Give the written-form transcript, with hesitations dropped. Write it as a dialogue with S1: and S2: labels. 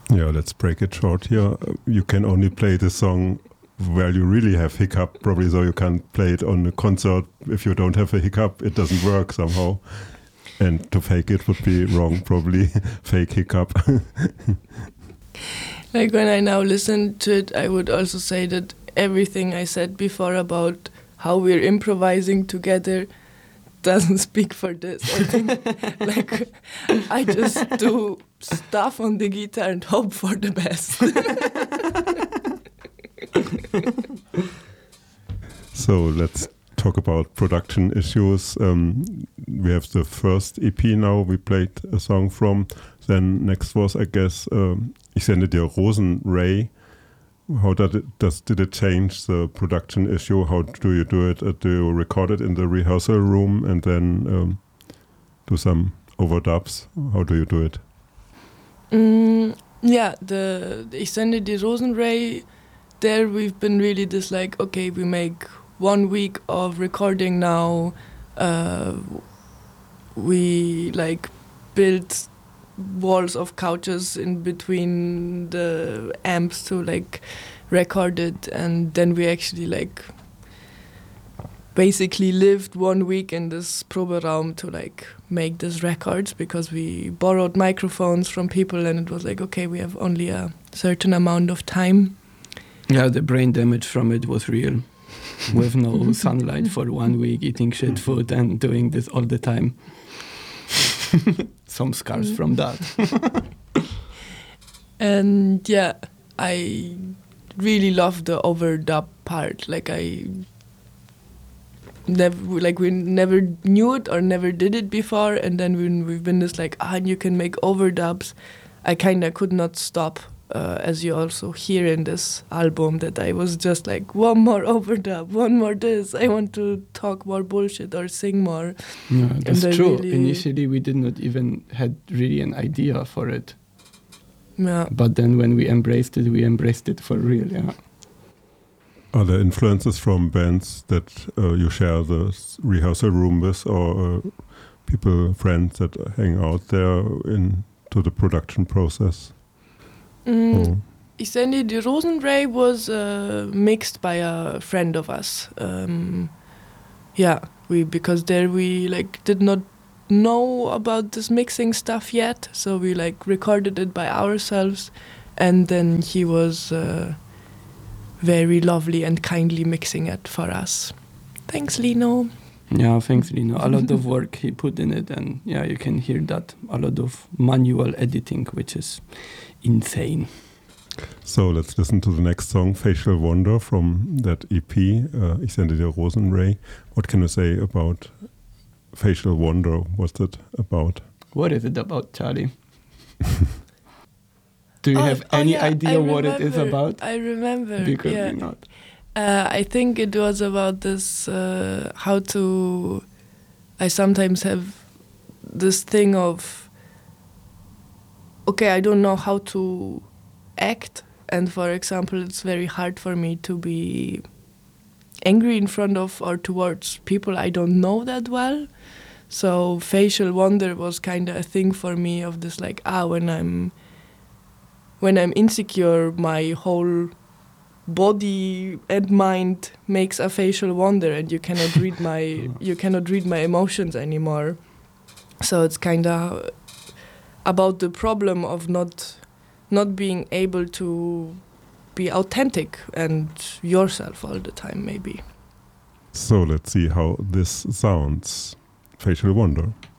S1: Yeah, let's break it short here. You can only play the song where you really have hiccup, probably, so you can't play it on a concert. If you don't have a hiccup, it doesn't work somehow. And to fake it would be wrong, probably. Fake hiccup.
S2: Like when I now listen to it, I would also say that everything I said before about how we're improvising together doesn't speak for this. I think like I just do stuff on the guitar and hope for the best.
S1: So let's talk about production issues. We have the first EP now we played a song from. Then next was, I guess, Ich sende dir Rosenray. How did it change the production issue? How do you do it? Do you record it in the rehearsal room and then do some overdubs? How do you do it?
S2: Yeah, the Ich sende dir Rosenray, there we've been really just like, okay, we make 1 week of recording now. We like build walls of couches in between the amps to like record it, and then we actually like basically lived 1 week in this Proberaum to like make these records, because we borrowed microphones from people and it was like, okay, we have only a certain amount of time.
S3: Yeah, the brain damage from it was real. With no sunlight for 1 week, eating shit food and doing this all the time. Some scars from that.
S2: And yeah, I really love the overdub part. Like we never knew it or never did it before, and then when we've been just like, you can make overdubs, I kind of could not stop. As you also hear in this album, that I was just like, one more overdub, one more this, I want to talk more bullshit or sing more.
S3: Yeah, that's true. Really, initially we did not even had really an idea for it.
S2: Yeah.
S3: But then when we embraced it for real, yeah.
S1: Are there influences from bands that you share the rehearsal room with, or people, friends that hang out there into the production process?
S2: Ich sende dir Rosenray was mixed by a friend of us. Because there we like did not know about this mixing stuff yet, so we like recorded it by ourselves, and then he was very lovely and kindly mixing it for us. Thanks, Lino.
S3: Yeah, thanks, Lino. A lot of work he put in it, and yeah, you can hear that. A lot of manual editing, which is insane.
S1: So let's listen to the next song, Facial Wonder, from that EP, Ich sende dir Rosenray. What can you say about Facial Wonder? What's it about?
S3: What is it about, Charlie? Do you have any idea what it is about?
S2: I remember.
S3: Because not.
S2: I think it was about this, I sometimes have this thing of, okay, I don't know how to act, and for example, it's very hard for me to be angry in front of or towards people I don't know that well. So facial wonder was kind of a thing for me of this like, when I'm insecure, my whole body and mind makes a facial wonder, and you cannot read my emotions anymore. So it's kind of about the problem of not being able to be authentic and yourself all the time, maybe.
S1: So let's see how this sounds. Facial Wonder.